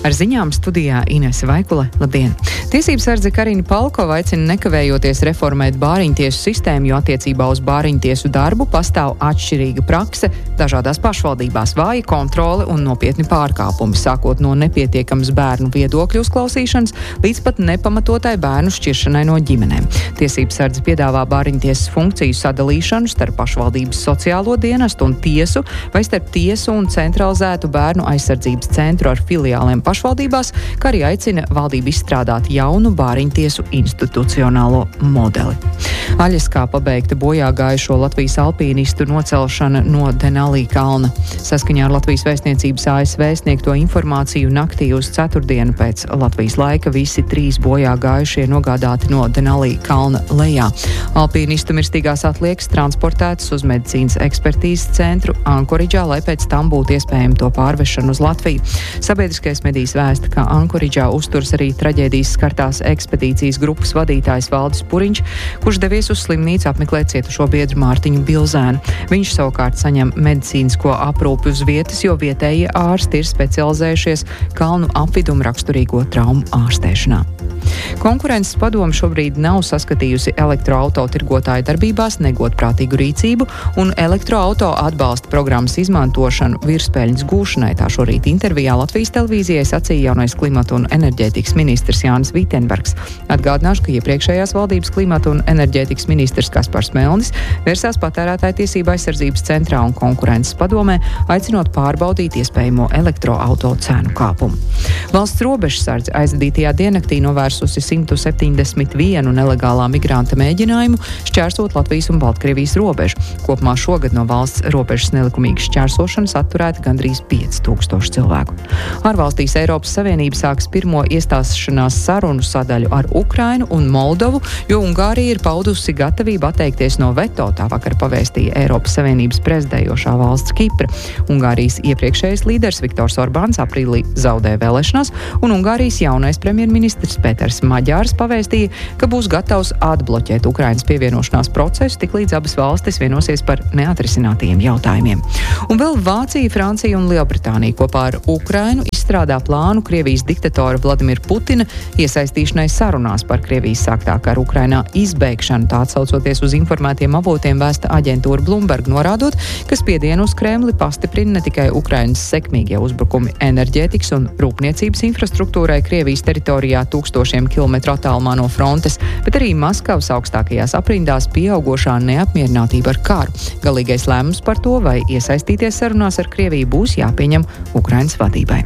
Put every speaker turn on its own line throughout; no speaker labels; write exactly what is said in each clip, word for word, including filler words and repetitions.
Ar ziņām studijā Inese Vaikule. Labdien! Tiesības sardze Karina Palkova aicina nekavējoties reformēt bāriņtiesu sistēmu, jo attiecībā uz bāriņtiesu darbu pastāv atšķirīga prakse dažādās pašvaldībās, vāja kontrole un nopietni pārkāpumi, sākot no nepietiekamas bērnu viedokļu uzklausīšanas līdz pat nepamatotai bērnu šķiršanai no ģimenēm. Tiesības sardze piedāvā bāriņtiesas funkciju sadalīšanu starp pašvaldības sociālo dienestu un tiesu vai starp tiesu un centralizētu bērnu aizsardzības centru ar filiāliem pašvaldībās, kā arī aicina valdību izstrādāt jaunu bāriņtiesu institucionālo modeli. Aļaskā pabeigta bojā gājušo Latvijas alpīnistu nocelšana no Denalī kalna. Saskaņā ar Latvijas vēstniecības A S V sniegto informāciju naktī uz ceturtdienu pēc Latvijas laika visi trīs bojā gājušie nogādāti no Denalī kalna lejā. Alpīnistu mirstīgās atliekas transportētas uz medicīnas ekspertīzes centru Ankoridžā, lai pēc tam būtu iespējama to pārvešana uz Latviju. Sabiedriskais medijs vēsta, ka Ankoridžā uzturas arī traģēdijas skartās ekspedīcijas grupas vadītājs Valdis Puriņš, kurš devies uz slimnīcu apmeklēt cietušo biedru Mārtiņu Bilzēnu. Viņš savukārt saņem medicīnisko aprūpi uz vietas, jo vietējie ārsti ir specializējušies kalnu apvidumu raksturīgo traumu ārstēšanā. Konkurences padome šobrīd nav saskatījusi elektroauto tirgotāju darbībās negodprātīgu rīcību un elektroauto atbalsta programmas izmantošanu virspēļņas gūšanai. Tā šorīt intervijā Latvijas televīzijai sacīja jaunais klimata un enerģētikas ministrs Jānis Vitenbergs. Atgādināšu, ka iepriekšējās valdības klimata un enerģētikas ministrs Kaspars Melnis vērsās patērētāju tiesību aizsardzības centrā un konkurences padomē, aicinot pārbaudīt iespējamo elektroauto cenu kāpumu. Valsts robežsardze aizvadītajā diennaktī novērsusi simt septiņdesmit vienu nelegālā migranta mēģinājumu šķērsot Latvijas un Baltkrievijas robežu. Kopumā šogad no valsts robežas nelikumīgas šķērsošanas atturēti gandrīz pieci tūkstoši cilvēku. Ārvalstīs Eiropas Savienība sāks pirmo iestāšanās sarunu sadaļu ar Ukrainu un Moldovu, jo Ungārija ir paudusi gatavību atteikties no veto, tā vakar pavēstīja Eiropas Savienības prezidējošā valsts Kipra. Ungārijas iepriekšējais līderis Viktors Orbāns aprīlī zaudēja vēlēšanās, un Ungārijas jaunais premjerministrs Pēters Maģārs pavēstīja, ka būs gatavs atbloķēt Ukrainas pievienošanās procesu, tiklīdz abas valstis vienosies par neatrisinātajiem jautājumiem. Un vēl Vācija, Francija un Lielbritānija kopā ar Ukrainu izstrādā plānu Krievijas diktatora Vladimira Putina iesaistīšanai sarunās par Krievijas sāktā kara Ukrainā izbeigšanu, tā atsaucoties uz informētiem avotiem vēsta aģentūra Bloomberg, norādot, ka spiedienu uz Kremli pastiprina ne tikai Ukrainas sekmīgie uzbrukumi enerģētikas un rūpniecības infrastruktūrai Krievijas teritorijā tūkstošiem kilometru attālumā no frontes, bet arī Maskavas augstākajās aprindās pieaugošā neapmierinātība ar karu. Galīgais lēmums par to, vai iesaistīties sarunās ar Krieviju, būs jāpieņem Ukrainas vadībai.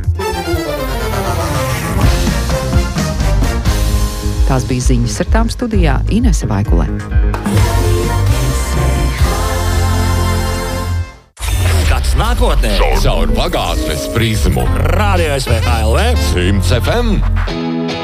Tās bija ziņas, ar tām studijā Inese Vaikule.
Skats nākotnē
Caur pagātnes prizmu.
Radio S V K L V
Simts F M.